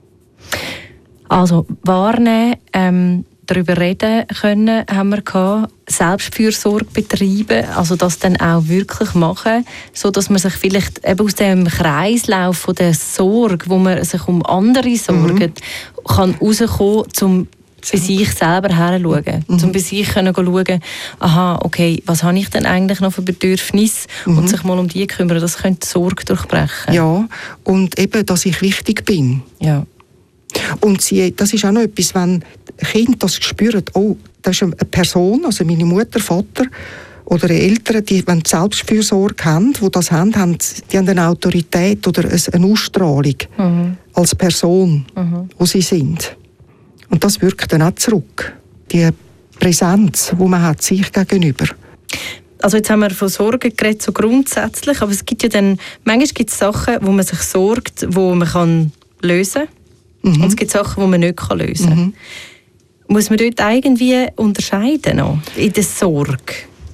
Also wahrnehmen, ähm, darüber reden können, haben wir gehabt, Selbstfürsorge betreiben, also das dann auch wirklich machen, so dass man sich vielleicht eben aus dem Kreislauf von der Sorge, wo man sich um andere sorgt, mhm. kann rauskommen, um bei sich selber herzuschauen, mhm. um bei sich können schauen, aha, okay, was habe ich denn eigentlich noch für Bedürfnisse, mhm. und sich mal um die kümmern, das könnte die Sorge durchbrechen. Ja, und eben, dass ich wichtig bin. Ja. Und sie, das ist auch noch etwas, wenn Kinder das spüren, oh, das ist eine Person, also meine Mutter, Vater oder Eltern, die, wenn die Selbstfürsorge haben, die das haben, haben die haben eine Autorität oder eine Ausstrahlung mhm. als Person, mhm. wo sie sind. Und das wirkt dann auch zurück. Die Präsenz, die man hat, sich gegenüber. Also jetzt haben wir von Sorgen geredet, so grundsätzlich, aber es gibt ja dann, manchmal gibt es Sachen, wo man sich sorgt, wo man kann lösen kann. Mhm. Und es gibt Sachen, die man nicht lösen kann. Mhm. Muss man dort irgendwie unterscheiden noch, in der Sorge?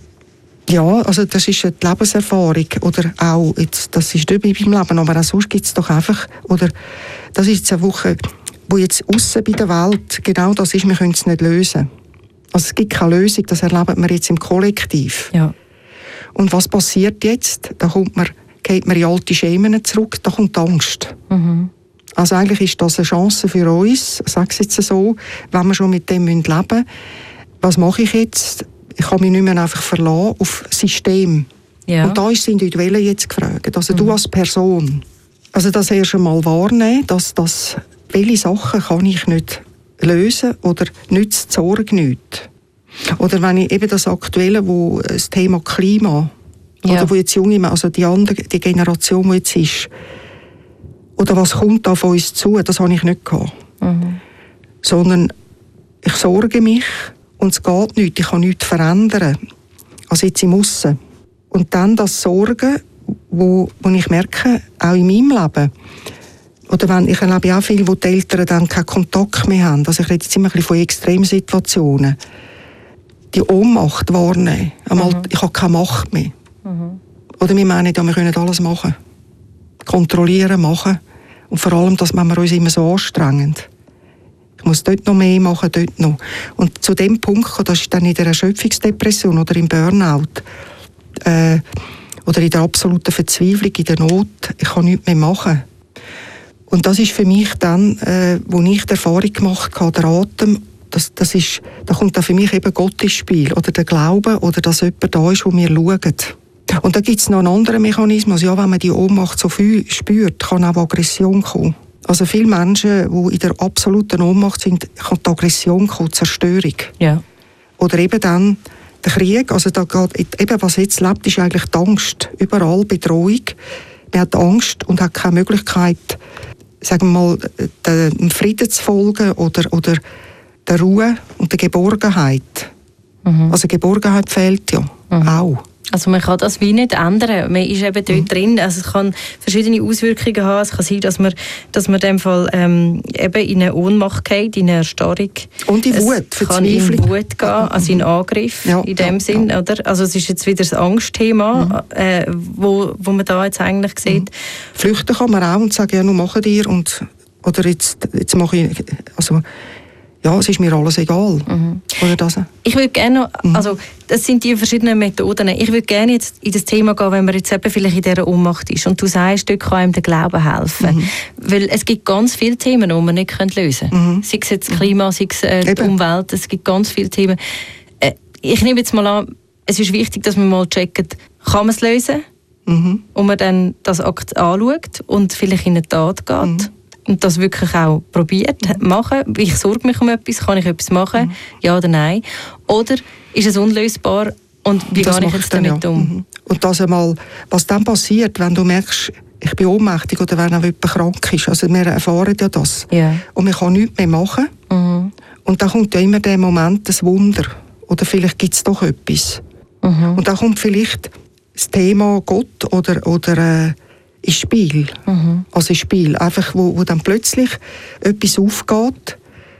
Ja, also das ist eine Lebenserfahrung. Oder auch, jetzt, das ist nicht bei meinem Leben, aber auch sonst gibt es doch einfach, oder das ist jetzt eine Woche, wo jetzt aussen bei der Welt genau das ist, wir können es nicht lösen. Also es gibt keine Lösung, das erleben wir jetzt im Kollektiv. Ja. Und was passiert jetzt? Da kommt man, geht man in alte Schemen zurück, da kommt die Angst. Mhm. Also eigentlich ist das eine Chance für uns, ich sage es jetzt so, wenn wir schon mit dem leben müssen. Was mache ich jetzt? Ich kann mich nicht mehr einfach verlassen auf System. Ja. Und da ist das Individuelle jetzt gefragt. Also mhm. du als Person. Also das erst einmal wahrnehmen, dass das, welche Sachen kann ich nicht lösen oder nützt die Sorge nicht. Oder wenn ich eben das Aktuelle, wo das Thema Klima, ja. oder wo jetzt junge, also die andere, die Generation, die jetzt ist, oder was kommt da von uns zu, das habe ich nicht gehabt. Mhm. Sondern ich sorge mich und es geht nicht, ich kann nichts verändern. Also jetzt im Aussen. Und dann das Sorgen, wo, wo ich merke, auch in meinem Leben, oder wenn, ich erlebe auch viele, wo die Eltern dann keinen Kontakt mehr haben. Also ich rede jetzt immer ein bisschen von Extremsituationen. Die Ohnmacht wahrnehmen. Einmal, mhm. ich habe keine Macht mehr. Mhm. Oder wir meinen, ja, wir können alles machen. Kontrollieren, machen. Und vor allem, das machen wir uns immer so anstrengend. Ich muss dort noch mehr machen, dort noch. Und zu dem Punkt, das ist dann in der Erschöpfungsdepression oder im Burnout, äh, oder in der absoluten Verzweiflung, in der Not, ich kann nichts mehr machen. Und das ist für mich dann, äh, wo ich die Erfahrung gemacht habe, der Atem das, das ist, da kommt da für mich eben Gott ins Spiel. Oder der Glaube, oder dass jemand da ist, wo wir schauen. Und da gibt es noch einen anderen Mechanismus. Ja, wenn man die Ohnmacht so viel spürt, kann auch Aggression kommen. Also viele Menschen, die in der absoluten Ohnmacht sind, kann die Aggression kommen, Zerstörung. Ja. Oder eben dann der Krieg. Also da geht, eben, was jetzt lebt, ist eigentlich die Angst. Überall Bedrohung. Man hat Angst und hat keine Möglichkeit, sagen wir mal, dem Frieden zu folgen oder, oder der Ruhe und der Geborgenheit. Mhm. Also Geborgenheit fehlt ja mhm. auch. Also man kann das wie nicht ändern. Man ist eben dort mhm. drin. Also es kann verschiedene Auswirkungen haben. Es kann sein, dass man, dass man in dem Fall ähm, eben in eine Ohnmacht geht, in eine Erstarrung. Und in Wut, es kann in Wut gehen, also in Angriff ja, in dem ja, Sinn. Ja. Oder? Also es ist jetzt wieder das Angstthema, mhm. äh, wo, wo man da jetzt eigentlich sieht. Mhm. Flüchten kann man auch und sagen, ja, nun machen dir und oder jetzt, jetzt mache ich, also ja, es ist mir alles egal. Mhm. Oder das? Ich würde gerne noch, mhm. also das sind die verschiedenen Methoden. Ich würde gerne jetzt in das Thema gehen, wenn man jetzt eben vielleicht in dieser Ohnmacht ist und du sagst, dort kann einem der Glaube helfen. Mhm. Weil es gibt ganz viele Themen, die man nicht lösen können. Mhm. Sei es jetzt Klima, sei es äh, die Umwelt, es gibt ganz viele Themen. Äh, ich nehme jetzt mal an, es ist wichtig, dass man mal checkt, kann man es lösen? Mhm. Und man dann das Akt anschaut und vielleicht in eine Tat geht. Mhm. Und das wirklich auch probiert, mhm. machen. Ich sorge mich um etwas, kann ich etwas machen? Mhm. Ja oder nein? Oder ist es unlösbar und wie gehe ich jetzt damit um? Mhm. Und das einmal, was dann passiert, wenn du merkst, ich bin ohnmächtig oder wenn auch jemand krank ist. Also wir erfahren ja das. Yeah. Und man kann nichts mehr machen. Mhm. Und dann kommt ja immer der Moment, das Wunder. Oder vielleicht gibt es doch etwas. Mhm. Und dann kommt vielleicht das Thema Gott oder, oder äh, ins Spiel. Mhm. Also ins Spiel. Einfach, wo, wo dann plötzlich etwas aufgeht,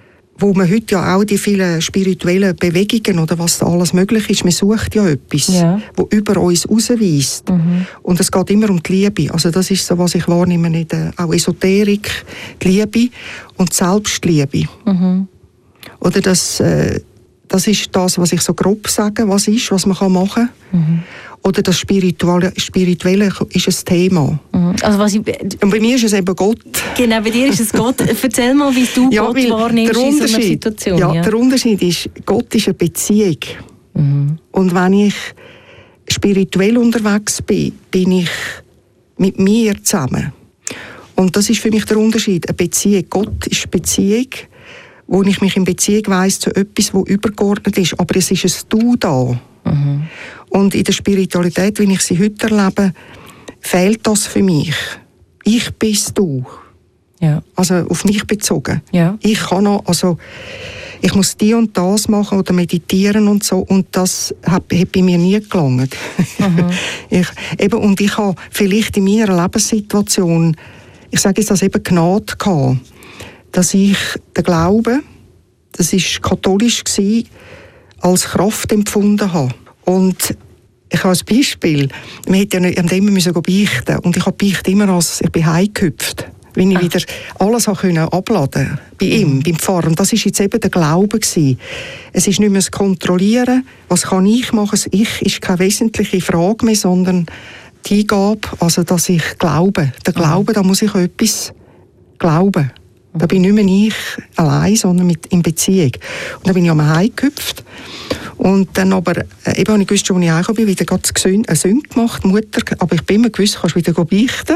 wo man heute ja auch die vielen spirituellen Bewegungen oder was da alles möglich ist, man sucht ja etwas, ja. wo über uns rausweist. Mhm. Und es geht immer um die Liebe. Also das ist so, was ich wahrnehme, nicht, äh, auch Esoterik, die Liebe und die Selbstliebe. Mhm. Oder das, äh, das ist das, was ich so grob sage, was ist, was man machen kann. Mhm. Oder das Spirituelle, Spirituelle ist ein Thema. Mhm. Also was ich, und bei mir ist es eben Gott. Genau, bei dir ist es Gott. Erzähl mal, wie du ja, Gott wahrnimmst in so einer Situation. Ja, ja, der Unterschied ist, Gott ist eine Beziehung. Mhm. Und wenn ich spirituell unterwegs bin, bin ich mit mir zusammen. Und das ist für mich der Unterschied. Eine Beziehung. Gott ist eine Beziehung, wo ich mich in Beziehung weiss zu etwas, das übergeordnet ist. Aber es ist ein Du da. Mhm. Und in der Spiritualität, wie ich sie heute erlebe, fehlt das für mich. Ich bist du. Ja. Also auf mich bezogen. Ja. Ich kann noch, also ich muss die und das machen oder meditieren und so, und das hat, hat bei mir nie gelangt. Mhm. ich, eben, und ich habe vielleicht in meiner Lebenssituation, ich sage jetzt das eben Gnade gehabt, dass ich den Glauben, das war katholisch gewesen, als Kraft empfunden habe. Und ich habe ein Beispiel. Wir hätten ja nicht immer müssen beichten. Und ich habe beichten immer als, ich bin heimgehüpft. Wenn ich ah. wieder alles konnte abladen bei ihm, mhm. beim Pfarrer. Und das war jetzt eben der Glaube gewesen. Es ist nicht mehr das Kontrollieren. Was kann ich machen? Das Ich ist keine wesentliche Frage mehr, sondern die Eingabe, also dass ich glaube. Der Glaube, mhm. da muss ich etwas glauben. Da bin nicht mehr ich allein, sondern mit, in Beziehung. Und dann bin ich einmal heimgehüpft. Und dann aber, äh, eben habe ich gewusst, als ich heimgekommen bin, wieder eine Sünde gemacht, Mutter. Aber ich bin immer gewusst, kannst wieder beichten.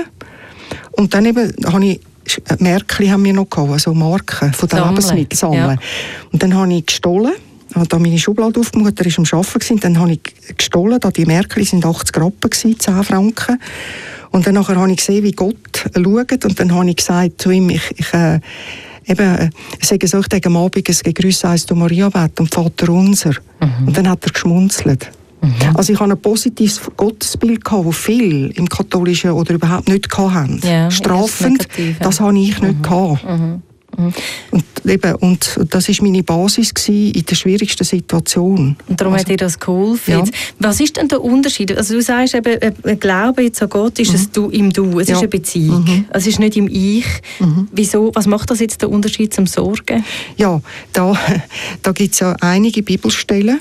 Und dann eben, habe ich, Märkchen haben wir noch gehabt, also Marken von den Lebensmitteln sammeln. Ja. Und dann habe ich gestohlen, habe da meine Schublade aufgemacht, er war am Arbeiten, dann habe ich gestohlen, da die Märkchen sind achtzig Rappen gewesen, zehn Franken. Und dann habe ich gesehen, wie Gott schaut, und dann habe ich gesagt zu ihm, ich, ich äh, eben, äh, ich sage so, ich denke am Abend, es Gegrüße heisst du Maria bett und Vater unser. Mhm. Und dann hat er geschmunzelt. Mhm. Also ich hatte ein positives Gottesbild gehabt, das viele im Katholischen oder überhaupt nicht hatten. Ja, strafend, das, negativ, ja. das habe ich nicht mhm. gehabt. Mhm. Mhm. Und, eben, und das war meine Basis in der schwierigsten Situation. Und darum also, hat dir das geholfen. Ja. Was ist denn der Unterschied? Also du sagst eben, ein Glaube jetzt an Gott ist mhm. es du im Du, es ja. ist eine Beziehung. Mhm. Es ist nicht im Ich. Mhm. Wieso? Was macht das jetzt den Unterschied zum Sorgen? Ja, da, da gibt es ja einige Bibelstellen,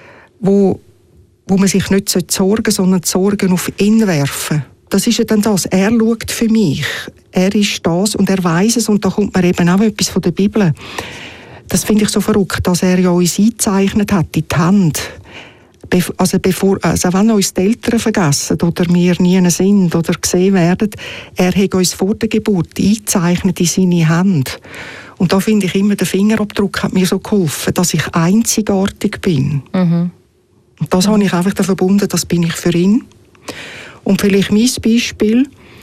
wo, wo man sich nicht sorgen sollte, sondern die Sorgen auf ihn werfen. Das ist ja dann das. Er schaut für mich. Er ist das und er weiss es. Und da kommt mir eben auch etwas von der Bibel. das finde ich so verrückt, dass er ja uns eingezeichnet hat in die Hand. Bef- also, bevor, also wenn uns die Eltern vergessen oder wir nie sind oder gesehen werden, er hat uns vor der Geburt eingezeichnet in seine Hand. Und da finde ich immer, der Fingerabdruck hat mir so geholfen, dass ich einzigartig bin. Mhm. Und das mhm. habe ich einfach da verbunden, das bin ich für ihn. Und vielleicht mein Beispiel,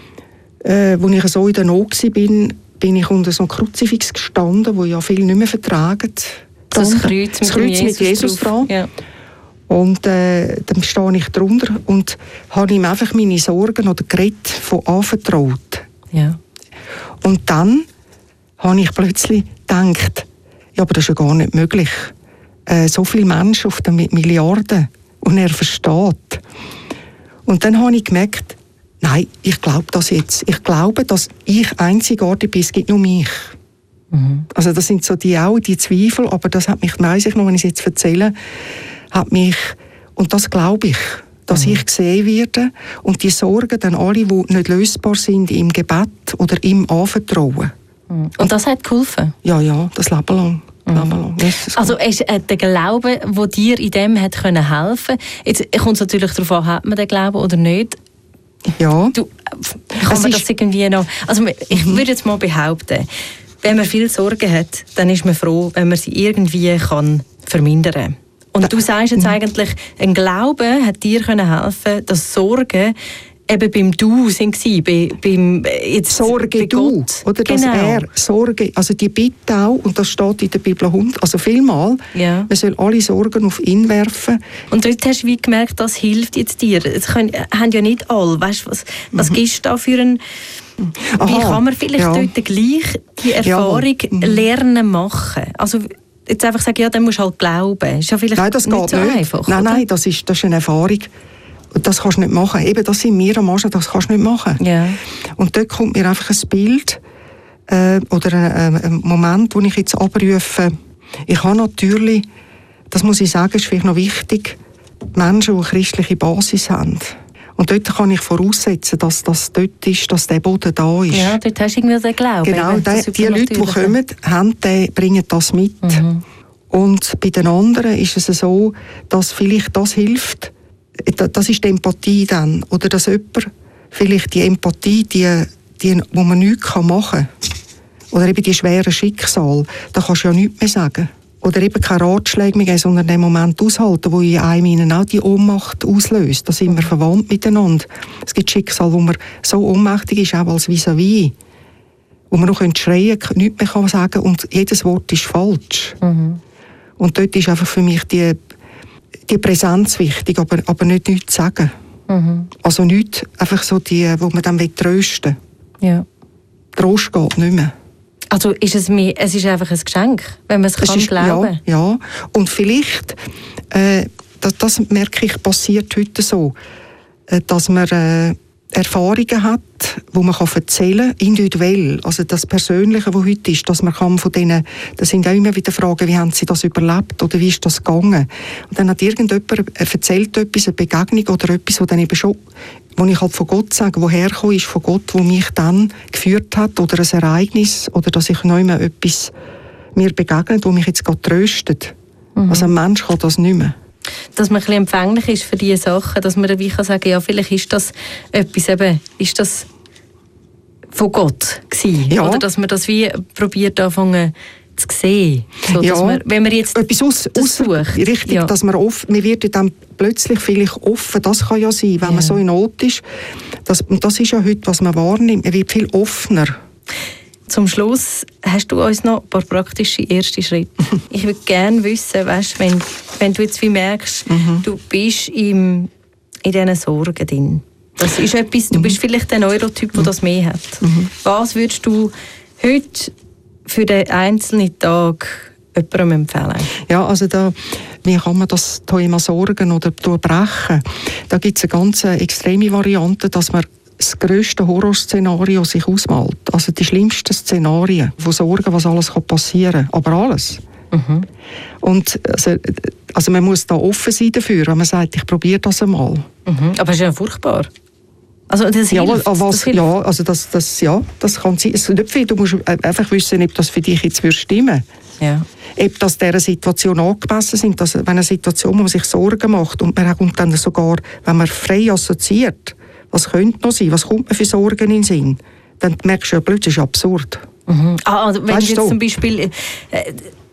äh, als ich so in der Not war, bin, bin ich unter so einem Kruzifix gestanden, wo ja viele nicht mehr vertragen. Das Kreuz mit, das Kreuz mit Jesus dran. Ja. Und äh, dann stehe ich drunter und habe ihm einfach meine Sorgen oder Geräte von anvertraut. Ja. Und dann habe ich plötzlich gedacht, ja, aber das ist ja gar nicht möglich. Äh, so viele Menschen auf der Milliarden und er versteht. Und dann habe ich gemerkt, nein, ich glaube das jetzt. Ich glaube, dass ich einzigartig bin, es gibt nur mich. Mhm. Also das sind so die auch die Zweifel, aber das hat mich, weiss ich noch, wenn ich es jetzt erzähle, hat mich, und das glaube ich, dass mhm. ich gesehen werde und die Sorgen dann alle, die nicht lösbar sind, im Gebet oder im Anvertrauen. Mhm. Und das hat geholfen? Ja, ja, das Leben lang. Mhm. Also ist äh, der Glaube, der dir in dem hat können helfen, jetzt kommt es natürlich darauf an, hat man den Glauben oder nicht? Ja. Du, kann man das irgendwie noch... Also ich mhm. würde jetzt mal behaupten, wenn man viel Sorgen hat, dann ist man froh, wenn man sie irgendwie kann vermindern kann. Und du sagst jetzt eigentlich, ein Glaube hat dir können helfen, dass Sorgen eben beim Du sind sie, bei, beim jetzt Sorge bei du, Gott. Oder dass genau. er Sorge, also die Bitte auch, und das steht in der Bibel hund, also vielmal, ja. man soll alle Sorgen auf ihn werfen. Und dort hast du wie gemerkt, das hilft jetzt dir. Das können, haben ja nicht alle. Weißt, was was mhm. gibst du da für ein... Aha, wie kann man vielleicht ja. dort gleich die Erfahrung ja. lernen machen? Also jetzt einfach sagen, ja, dann musst du halt glauben. Ist ja vielleicht nein, das nicht geht so nicht. einfach. Nein, oder? nein, das ist, das ist eine Erfahrung. Das kannst du nicht machen. Eben, das sind wir am Anfang, das kannst du nicht machen. Ja. Und dort kommt mir einfach ein Bild äh, oder ein, ein Moment, wo ich jetzt abrufe. Ich habe natürlich, das muss ich sagen, ist vielleicht noch wichtig, Menschen, die eine christliche Basis haben. Und dort kann ich voraussetzen, dass das dort ist, dass der Boden da ist. Ja, dort hast du irgendwie den Glauben. Genau, die, die Leute, die kommen, haben, die bringen das mit. Mhm. Und bei den anderen ist es so, dass vielleicht das hilft, das ist die Empathie dann. Oder dass jemand vielleicht die Empathie, die, die, wo man nichts machen kann, oder eben die schweren Schicksale, da kannst du ja nichts mehr sagen. Oder eben keine Ratschläge mehr geben, sondern den Moment aushalten, wo in einem auch die Ohnmacht auslöst. Da sind wir verwandt miteinander. Es gibt Schicksale, wo man so ohnmächtig ist, auch als vis-à-vis, wo man noch schreien kann, nichts mehr kann sagen und jedes Wort ist falsch. Mhm. Und dort ist einfach für mich die die Präsenz wichtig, aber, aber nicht nichts sagen. Mhm. Also nichts, einfach so die, wo man dann trösten will. Ja. Trost geht nicht mehr. Also ist es, mehr, es ist einfach ein Geschenk, wenn man es kann ist, glauben. Ja, ja, und vielleicht, äh, das, das merke ich, passiert heute so, äh, dass man äh, Erfahrungen hat, die man kann erzählen kann, individuell. Also das Persönliche, was heute ist, dass man kann von denen, das sind auch immer wieder Fragen, wie haben sie das überlebt oder wie ist das gegangen. Und dann hat irgendjemand erzählt etwas, eine Begegnung oder etwas, wo dann eben schon, wo ich halt von Gott sage, woher gekommen ist, von Gott, wo mich dann geführt hat oder ein Ereignis oder dass ich neu mehr etwas mir begegnet, wo mich jetzt gerade tröstet. Mhm. Also ein Mensch kann das nicht mehr. Dass man ein bisschen empfänglich ist für diese Sachen, dass man dann wie kann sagen, ja, vielleicht ist das etwas eben, ist das von Gott gewesen, ja. Oder dass man das wie probiert anfangen zu sehen. So, ja, dass man, wenn man jetzt etwas aus, aus sucht. Richtig, ja. Dass man offen, man wird dann plötzlich vielleicht offen, das kann ja sein, wenn ja. man so in Not ist. Das, und das ist ja heute, was man wahrnimmt, man wird viel offener. Zum Schluss hast du uns noch ein paar praktische erste Schritte. Ich würde gerne wissen, weißt, wenn, wenn du jetzt wie merkst, mhm. du bist im, in diesen Sorgen drin. Das ist etwas, du bist vielleicht der Neurotyp, der das mehr hat. Mhm. Was würdest du heute für den einzelnen Tag jemandem empfehlen? Ja, also da, wie kann man das Thema Sorgen oder durchbrechen? Da gibt es eine ganz extreme Variante, dass man das grösste Horrorszenario sich ausmalt. Also die schlimmsten Szenarien von Sorgen, was alles passieren kann. Aber alles. Mhm. Und also, also man muss da offen sein dafür, wenn man sagt, ich probiere das einmal. Mhm. Aber es ist ja furchtbar. Also das ja, hilft, was, das hilft. Ja, also das, das, ja, das kann sein. Es ist nicht viel. Du musst einfach wissen, ob das für dich jetzt stimmen würde. Ja. Ob das dieser Situation angemessen sind, dass, wenn eine Situation, wo man sich Sorgen macht und man kommt dann sogar, wenn man frei assoziiert, was könnte noch sein, was kommt man für Sorgen in den Sinn, dann merkst du ja plötzlich, das ist absurd. Mhm. Ah, also wenn Weißt ich jetzt du? zum Beispiel... Äh,